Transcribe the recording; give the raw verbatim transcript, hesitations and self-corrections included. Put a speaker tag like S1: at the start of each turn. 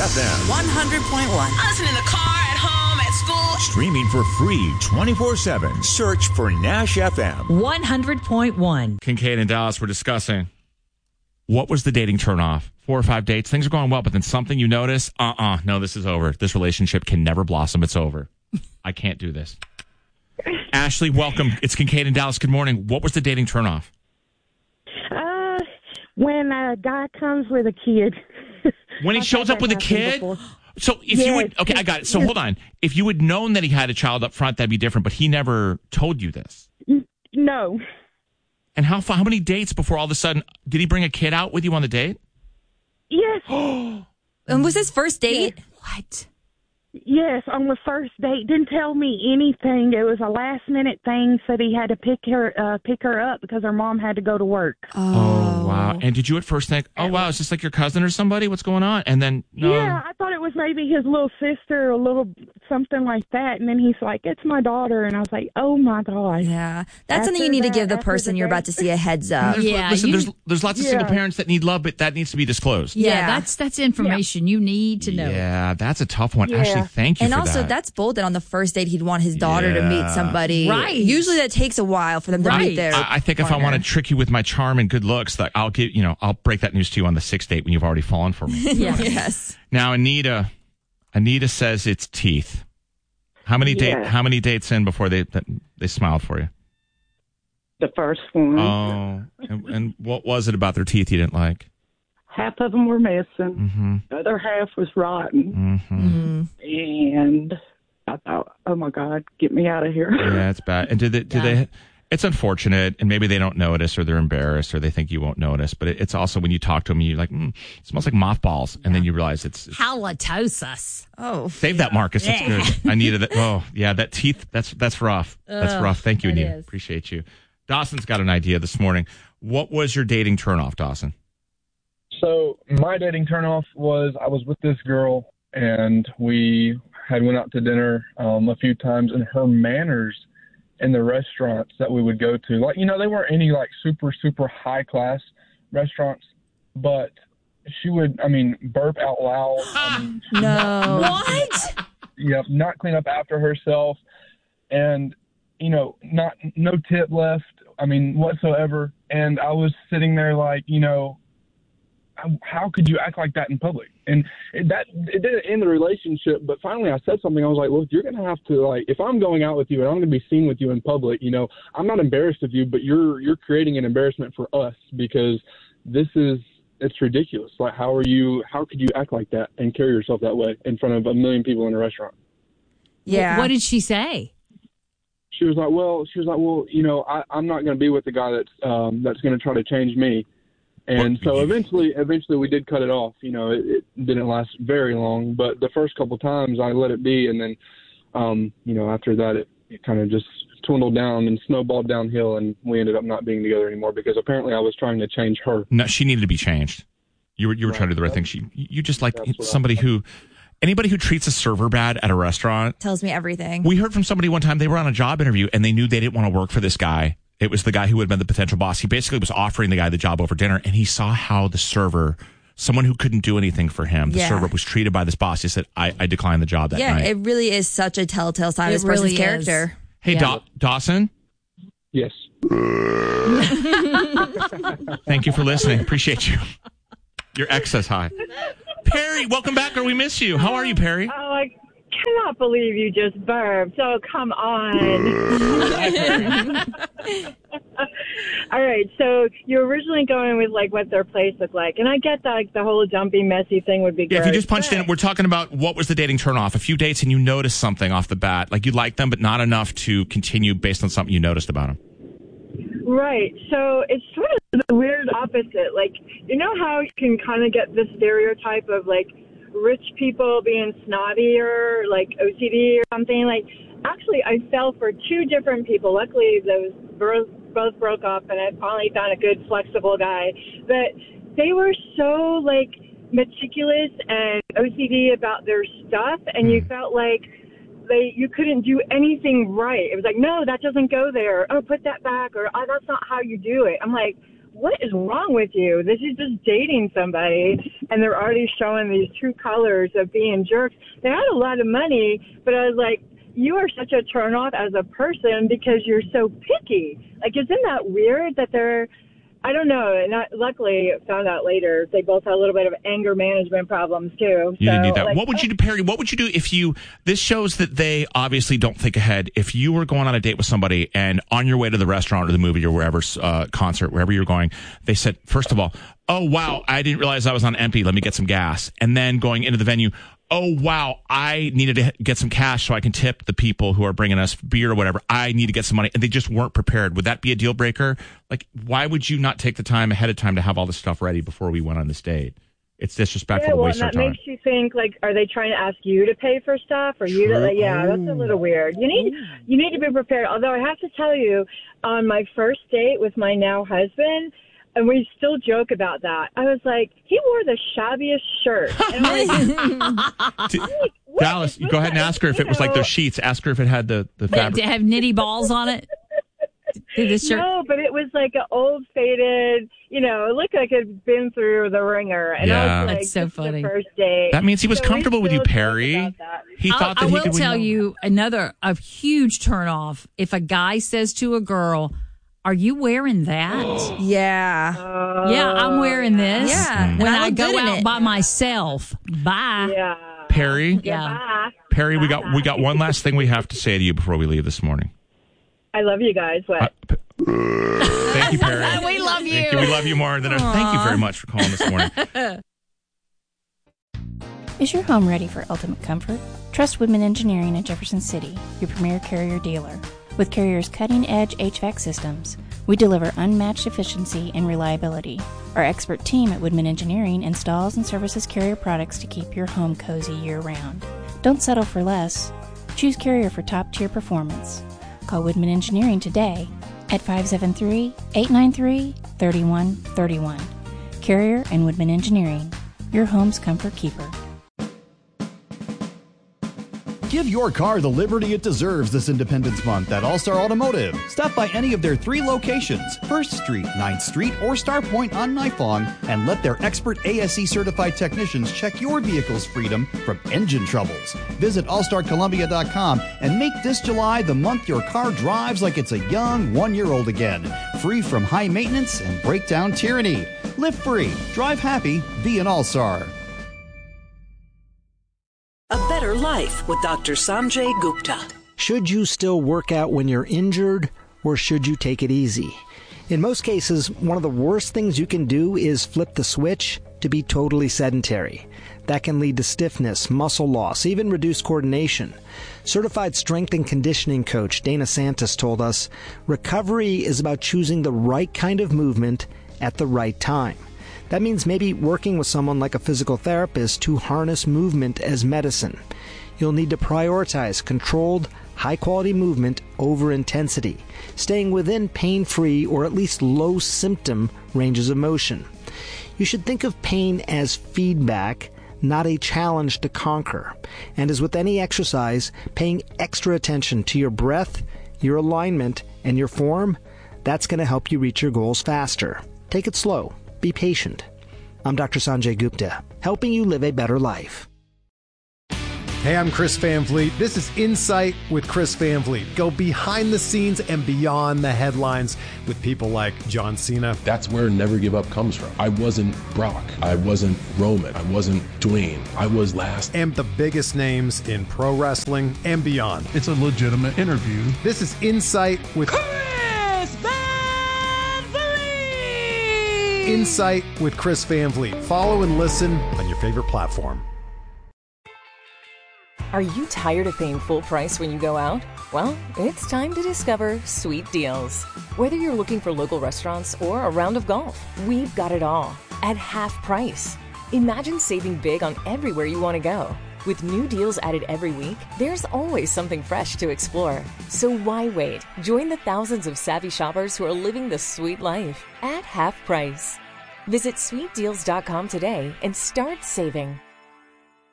S1: F M.
S2: one hundred point one.
S3: Listen in the car, at home, at school.
S1: Streaming for free twenty-four seven. Search for Nash F M.
S4: one hundred point one.
S5: Kincaid and Dallas were discussing what was the dating turnoff. Four or five dates. Things are going well, but then something you notice, uh-uh, no, this is over. This relationship can never blossom. It's over. I can't do this. Ashley, welcome. It's Kincaid and Dallas. Good morning. What was the dating turnoff?
S6: Uh, when a guy comes with a kid.
S5: When he shows up with a kid? Before. So if
S6: yes.
S5: you would, okay, I got it. So hold on. If you had known that he had a child up front, that'd be different, but he never told you this.
S6: No.
S5: And how how many dates before all of a sudden, did he bring a kid out with you on the date?
S6: Yes.
S7: And was his first date?
S6: Yes.
S7: What?
S6: Yes, on the first date. Didn't tell me anything. It was a last minute thing. Said he had to pick her uh, pick her up because her mom had to go to work.
S5: Oh. oh, wow. And did you at first think, oh, wow, is this like your cousin or somebody? What's going on? And then, no.
S6: Yeah, I thought it was maybe his little sister or a little something like that. And then he's like, it's my daughter. And I was like, oh, my God.
S7: Yeah. That's
S6: After
S7: something you need
S6: that,
S7: to give the
S6: after
S7: person
S6: the
S7: you're
S6: date.
S7: about to see a heads up.
S5: There's,
S4: Yeah,
S5: listen,
S4: you-
S5: there's, there's lots of
S6: Yeah.
S5: single parents that need love, but that needs to be disclosed.
S4: Yeah,
S7: Yeah.
S4: that's that's information you need to know.
S5: Yeah, that's a tough one.
S6: Yeah.
S5: Ashley, thank you
S7: And
S5: for
S7: also,
S5: that.
S7: that's bold that on the first date he'd want his daughter to meet
S5: Yeah.
S7: somebody.
S4: Right.
S7: Usually that takes a while for them to
S4: Right.
S7: meet their
S5: I, I think if I
S7: partner.
S5: want to trick you with my charm and good looks, that I'll give you know I'll break that news to you on the sixth date when you've already fallen for me.
S4: Yeah.
S7: Yes.
S5: Now, Anita, Anita says it's teeth. How many date?
S6: Yeah.
S5: How many dates in before they that, they smiled for you?
S6: The first one.
S5: Oh, and, and what was it about their teeth you didn't like?
S6: Half of them were missing.
S5: Mm-hmm.
S6: The other half was rotten.
S5: Mm-hmm.
S6: And I thought, oh, my God, get me out of here.
S5: Yeah, it's bad. And did they? Did
S4: Yeah.
S5: they? It's unfortunate, and maybe they don't notice, or they're embarrassed, or they think you won't notice. But it, it's also when you talk to them, you're like, mm, it smells like mothballs, and then you realize it's. it's
S4: Halitosis.
S7: Oh.
S5: Save that, Marcus. That's good. I needed it. Oh, yeah, that teeth. That's that's rough. That's
S4: Ugh,
S5: rough. Thank you,
S4: it
S5: Anita.
S4: is.
S5: Appreciate you. Dawson's got an idea this morning. What was your dating turnoff, Dawson?
S8: So my dating turnoff was I was with this girl and we had went out to dinner um, a few times, and her manners in the restaurants that we would go to, like, you know, they weren't any like super, super high class restaurants, but she would, I mean, burp out loud. I mean,
S7: No.
S4: What?
S8: yeah, not clean up after herself, and, you know, not, no tip left. I mean, whatsoever. And I was sitting there like, you know, how could you act like that in public? And it, that it didn't end the relationship, but finally I said something. I was like, look, you're going to have to, like, if I'm going out with you and I'm going to be seen with you in public, you know, I'm not embarrassed of you, but you're you're creating an embarrassment for us, because this is, it's ridiculous. Like, how are you, how could you act like that and carry yourself that way in front of a million people in a restaurant?
S7: Yeah.
S4: What did she say?
S8: She was like, well, she was like, well, you know, I, I'm not going to be with the guy that's um, that's going to try to change me. And so eventually, eventually we did cut it off. You know, it, it didn't last very long, but the first couple times I let it be. And then, um, you know, after that, it, it kind of just dwindled down and snowballed downhill, and we ended up not being together anymore because apparently I was trying to change her.
S5: No, she needed to be changed. You were you were
S8: Right.
S5: trying to do the right thing. She you just like
S8: That's what I
S5: somebody who anybody who treats a server bad at a restaurant.
S7: Tells me everything.
S5: We heard from somebody one time, they were on a job interview and they knew they didn't want to work for this guy. It was the guy who had been the potential boss. He basically was offering the guy the job over dinner, and he saw how the server, someone who couldn't do anything for him, the
S7: Yeah.
S5: server was treated by this boss. He said, I, I declined the job that
S7: yeah,
S5: night.
S7: it really is such a telltale sign
S4: It
S7: of this person's
S4: really is.
S7: character.
S5: hey,
S4: Yeah.
S5: Daw- Dawson,
S8: Yes.
S5: thank you for listening. Appreciate you. Your ex says hi. Perry, welcome back, or we miss you. How are you, Perry?
S9: Oh, I cannot believe you just burped. Oh, come on. All right, so you're originally going with, like, what their place looked like. And I get that, like, the whole dumpy, messy thing would be
S5: Yeah, if you
S9: gross,
S5: just punched
S9: but-
S5: in, we're talking about what was the dating turnoff. A few dates and you noticed something off the bat. Like you liked them, but not enough to continue based on something you noticed about them.
S9: Right. So it's sort of the weird opposite. Like, you know how you can kind of get this stereotype of, like, rich people being snotty or, like, O C D or something? Like, actually, I fell for two different people. Luckily, those both, both broke up, and I finally found a good, flexible guy. But they were so, like, meticulous and O C D about their stuff, and you felt like they you couldn't do anything right. It was like, no, that doesn't go there. Oh, put that back, or oh, that's not how you do it. I'm like, what is wrong with you? This is just dating somebody. and they're already showing these true colors of being jerks. They had a lot of money, but I was like, you are such a turnoff as a person because you're so picky. Like, isn't that weird that they're, I don't know. And I, luckily, found out later they both had a little bit of anger management problems too.
S5: You
S9: so,
S5: didn't need that.
S9: like,
S5: What would you do, Perry? What would you do if you, this shows that they obviously don't think ahead. If you were going on a date with somebody and on your way to the restaurant or the movie or wherever, uh, concert, wherever you're going, they said, first of all, oh, wow, I didn't realize I was on empty. Let me get some gas. And then going into the venue, oh, wow, I needed to get some cash so I can tip the people who are bringing us beer or whatever. I need to get some money. And they just weren't prepared. Would that be a deal breaker? Like, why would you not take the time ahead of time to have all this stuff ready before we went on this date? It's disrespectful
S9: yeah,
S5: to
S9: well,
S5: waste our
S9: that
S5: time.
S9: makes you think, like, are they trying to ask you to pay for stuff or you to, like, yeah, that's a little weird. You need, you need to be prepared. Although I have to tell you, on my first date with my now husband, and we still joke about that, I was like, he wore the shabbiest shirt. And I'm like,
S5: T-
S9: like, what
S5: Dallas,
S9: is
S5: you go ahead and
S9: that?
S5: ask her if
S9: You
S5: it was like
S9: know,
S5: their sheets. Ask her if it had the, the
S4: They,
S5: fabric.
S4: they have nitty balls on it. Did this shirt?
S9: No, but it was like an old faded, you know, it looked like it had been through the ringer. And
S5: Yeah.
S9: I was like,
S4: That's so
S9: this is
S4: funny.
S9: the first date.
S5: That means he was
S9: So we
S5: comfortable with you,
S9: still joke
S5: Perry.
S9: about that.
S5: He
S4: I'll-
S5: thought that
S4: I
S5: he
S4: will
S5: could win
S4: tell
S5: over.
S4: you another a huge turnoff if a guy says to a girl, "Are you wearing that?"
S7: Yeah.
S4: Yeah, I'm wearing this.
S7: Yeah.
S4: When
S7: And I
S4: I,
S7: look
S4: go
S7: good in
S4: out
S7: it.
S4: by myself. Bye.
S9: Yeah.
S5: Perry,
S4: Yeah.
S9: Bye.
S5: Perry, we got we got one last thing we have to say to you before we leave this morning.
S9: I love you guys. What?
S5: Uh, p- thank you, Perry.
S4: We love you.
S5: Thank you. We love you more than ever. Thank you very much for calling this morning.
S2: Is your home ready for ultimate comfort? Trust Woodman Engineering in Jefferson City, your premier Carrier dealer. With Carrier's cutting-edge H V A C systems, we deliver unmatched efficiency and reliability. Our expert team at Woodman Engineering installs and services Carrier products to keep your home cozy year-round. Don't settle for less. Choose Carrier for top-tier performance. Call Woodman Engineering today at five seven three, eight nine three, three one three one. Carrier and Woodman Engineering, your home's comfort keeper.
S10: Give your car the liberty it deserves this Independence Month at All-Star Automotive. Stop by any of their three locations, first Street, ninth Street, or Star Point on Knife Long, and let their expert A S E certified technicians check your vehicle's freedom from engine troubles. Visit all star columbia dot com and make this July the month your car drives like it's a young one-year-old again, free from high maintenance and breakdown tyranny. Live free, drive happy, be an All-Star.
S11: A Better Life with Doctor Sanjay Gupta.
S12: Should you still work out when you're injured, or should you take it easy? In most cases, one of the worst things you can do is flip the switch to be totally sedentary. That can lead to stiffness, muscle loss, even reduced coordination. Certified strength and conditioning coach Dana Santos told us, recovery is about choosing the right kind of movement at the right time. That means maybe working with someone like a physical therapist to harness movement as medicine. You'll need to prioritize controlled, high-quality movement over intensity, staying within pain-free or at least low-symptom ranges of motion. You should think of pain as feedback, not a challenge to conquer. And as with any exercise, paying extra attention to your breath, your alignment, and your form, that's going to help you reach your goals faster. Take it slow. Be patient. I'm Doctor Sanjay Gupta, helping you live a better life.
S13: Hey, I'm Chris Van Vliet. This is Insight with Chris Van Vliet. Go behind the scenes and beyond the headlines with people like John Cena.
S14: That's where Never Give Up comes from. I wasn't Brock. I wasn't Roman. I wasn't Dwayne. I was last.
S13: And the biggest names in pro wrestling and beyond.
S15: It's a legitimate interview.
S13: This is Insight with
S15: Chris Van Vliet.
S13: Insight with Chris Van Vliet. Follow and listen on your favorite platform.
S16: Are you tired of paying full price when you go out? Well, it's time to discover Sweet Deals. Whether you're looking for local restaurants or a round of golf, we've got it all at half price. Imagine saving big on everywhere you want to go. With new deals added every week, there's always something fresh to explore. So why wait? Join the thousands of savvy shoppers who are living the sweet life at half price. Visit sweet deals dot com today and start saving.